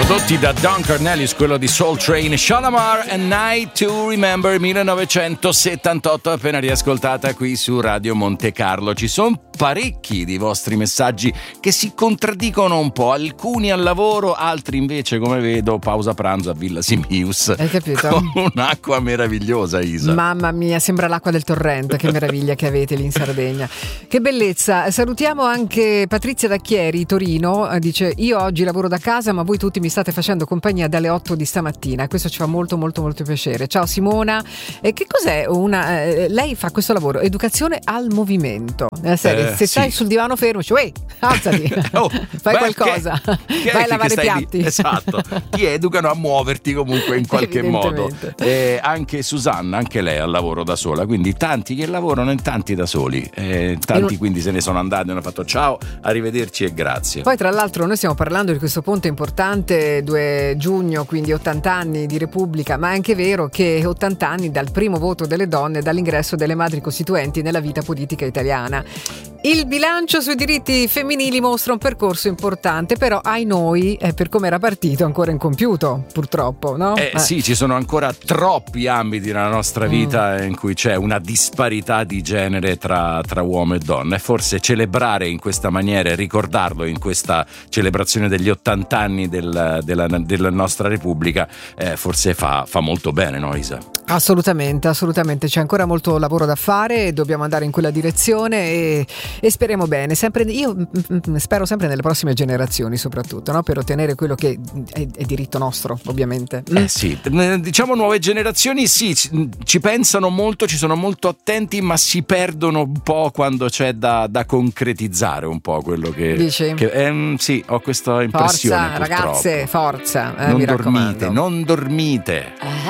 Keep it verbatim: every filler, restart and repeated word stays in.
Prodotti da Don Cornelius, quello di Soul Train, Shalamar and Night to Remember millenovecentosettantotto, appena riascoltata qui su Radio Monte Carlo. Ci sono parecchi di vostri messaggi che si contraddicono un po', alcuni al lavoro, altri invece, come vedo, pausa pranzo a Villa Simius. Hai capito? Con un'acqua meravigliosa, Isa. Mamma mia, sembra l'acqua del torrente, che meraviglia che avete lì in Sardegna. Che bellezza. Salutiamo anche Patrizia da Chieri, Torino, dice: io oggi lavoro da casa ma voi tutti mi state facendo compagnia dalle otto di stamattina e questo ci fa molto molto molto piacere. Ciao Simona. E che cos'è una eh, lei fa questo lavoro, educazione al movimento, nella serie, eh, se sì. stai sul divano fermo dici uè, alzati. Oh, fai beh, qualcosa, che, che vai a lavare i piatti lì? Esatto, ti educano a muoverti comunque in qualche modo. Eh, anche Susanna, anche lei al lavoro da sola, quindi tanti che lavorano e tanti da soli, eh, tanti un... quindi se ne sono andati, hanno fatto ciao, arrivederci e grazie. Poi tra l'altro noi stiamo parlando di questo ponte importante, due giugno, quindi ottanta anni di Repubblica, ma è anche vero che ottanta anni dal primo voto delle donne, dall'ingresso delle madri costituenti nella vita politica italiana. Il bilancio sui diritti femminili mostra un percorso importante, però ai noi, eh, per come era partito, ancora incompiuto, purtroppo, no? Eh, eh. Sì, ci sono ancora troppi ambiti nella nostra vita mm. in cui c'è una disparità di genere tra, tra uomo e donna, e forse celebrare in questa maniera e ricordarlo in questa celebrazione degli ottanta anni del, della, della nostra Repubblica eh, forse fa, fa molto bene, no Isa? Assolutamente, assolutamente, c'è ancora molto lavoro da fare e dobbiamo andare in quella direzione e, e speriamo bene, sempre, io spero sempre nelle prossime generazioni soprattutto, no? Per ottenere quello che è, è diritto nostro, ovviamente. Eh sì, diciamo nuove generazioni sì, ci pensano molto, ci sono molto attenti, ma si perdono un po' quando c'è da, da concretizzare un po' quello che... Dici? Che, ehm, sì, ho questa impressione. Forza, purtroppo. Ragazze, forza, eh, non mi dormite, raccomando. non dormite.